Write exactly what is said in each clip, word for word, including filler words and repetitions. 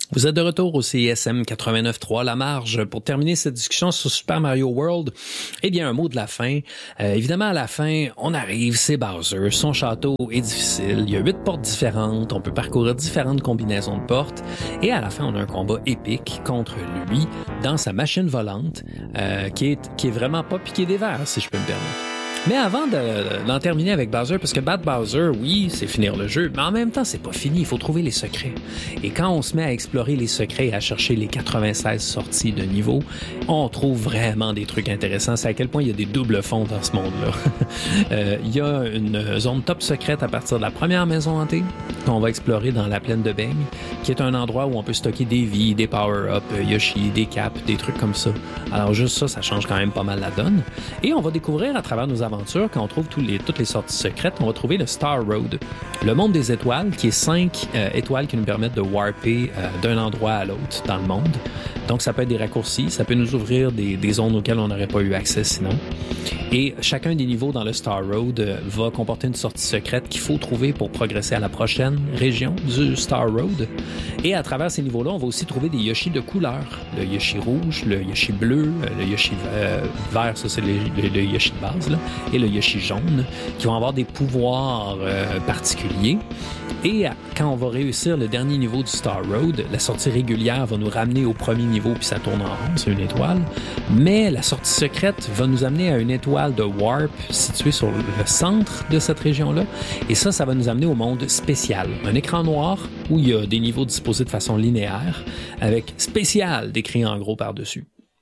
Vous êtes de retour au C I S M quatre-vingt-neuf trois La Marge. Pour terminer cette discussion sur Super Mario World, eh bien, un mot de la fin. Euh, évidemment, à la fin, on arrive, c'est Bowser. Son château est difficile. Il y a huit portes différentes. On peut parcourir différentes combinaisons de portes. Et à la fin, on a un combat épique contre lui dans sa machine volante, euh, qui est, qui est vraiment pas piqué des verres, si je peux me permettre. Mais avant de, d'en terminer avec Bowser, parce que battre Bowser, oui, c'est finir le jeu, mais en même temps, c'est pas fini, il faut trouver les secrets. Et quand on se met à explorer les secrets et à chercher les quatre-vingt-seize sorties de niveau, on trouve vraiment des trucs intéressants. C'est à quel point il y a des doubles fonds dans ce monde-là. euh, il y a une zone top secrète à partir de la première maison hantée qu'on va explorer dans la plaine de Beigne, qui est un endroit où on peut stocker des vies, des power-ups, Yoshi, des caps, des trucs comme ça. Alors juste ça, ça change quand même pas mal la donne. Et on va découvrir à travers nos aventure, quand on trouve tous les, toutes les sorties secrètes, on va trouver le Star Road, le monde des étoiles, qui est cinq euh, étoiles qui nous permettent de warper euh, d'un endroit à l'autre dans le monde. Donc, ça peut être des raccourcis, ça peut nous ouvrir des, des zones auxquelles on n'aurait pas eu accès sinon. Et chacun des niveaux dans le Star Road euh, va comporter une sortie secrète qu'il faut trouver pour progresser à la prochaine région du Star Road. Et à travers ces niveaux-là, on va aussi trouver des Yoshi de couleur. Le Yoshi rouge, le Yoshi bleu, le Yoshi euh, vert, ça c'est le, le, le Yoshi de base, là, et le Yoshi jaune, qui vont avoir des pouvoirs euh, particuliers. Et quand on va réussir le dernier niveau du Star Road, la sortie régulière va nous ramener au premier niveau, puis ça tourne en rond, c'est une étoile. Mais la sortie secrète va nous amener à une étoile de warp située sur le centre de cette région-là. Et ça, ça va nous amener au monde spécial. Un écran noir où il y a des niveaux disposés de façon linéaire, avec spécial décrit en gros par-dessus.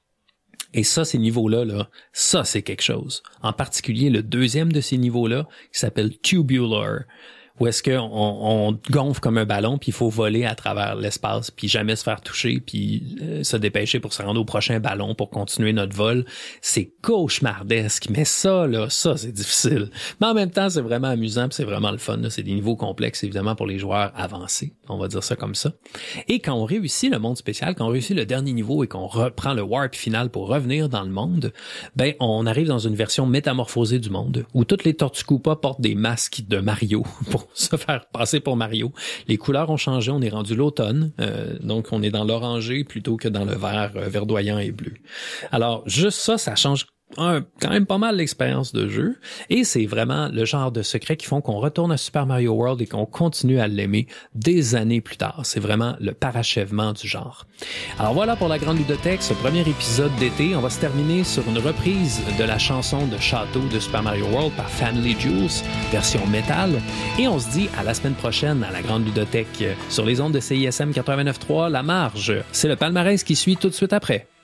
Et ça, ces niveaux-là, là, ça, c'est quelque chose. En particulier, le deuxième de ces niveaux-là, qui s'appelle Tubular, où est-ce qu'on on gonfle comme un ballon, puis il faut voler à travers l'espace, puis jamais se faire toucher, puis euh, se dépêcher pour se rendre au prochain ballon pour continuer notre vol. C'est cauchemardesque, mais ça, là, ça, c'est difficile. Mais en même temps, c'est vraiment amusant, puis c'est vraiment le fun. Là. C'est des niveaux complexes, évidemment, pour les joueurs avancés. On va dire ça comme ça. Et quand on réussit le monde spécial, quand on réussit le dernier niveau et qu'on reprend le warp final pour revenir dans le monde, ben, on arrive dans une version métamorphosée du monde, où toutes les Tortues Koopa portent des masques de Mario pour se faire passer pour Mario. Les couleurs ont changé, on est rendu l'automne, euh, donc on est dans l'orangé plutôt que dans le vert euh, verdoyant et bleu. Alors, juste ça, ça change un, quand même pas mal l'expérience de jeu, et c'est vraiment le genre de secrets qui font qu'on retourne à Super Mario World et qu'on continue à l'aimer des années plus tard. C'est vraiment le parachèvement du genre. Alors voilà pour la Grande Ludothèque, ce premier épisode d'été. On va se terminer sur une reprise de la chanson de Château de Super Mario World par Family Jewels, version métal, et on se dit à la semaine prochaine à la Grande Ludothèque sur les ondes de C I S M quatre-vingt-neuf trois La Marge. C'est le palmarès qui suit tout de suite après.